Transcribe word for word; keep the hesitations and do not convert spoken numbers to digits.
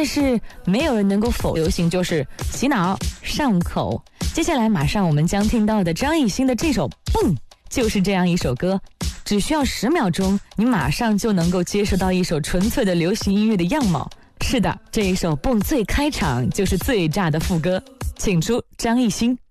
但是没有人能够否流行就是洗脑上口。接下来马上我们将听到的张艺兴的这首《蹦》就是这样一首歌，只需要十秒钟，你马上就能够接受到一首纯粹的流行音乐的样貌。是的，这一首《蹦》最开场就是最炸的副歌，请出张艺兴。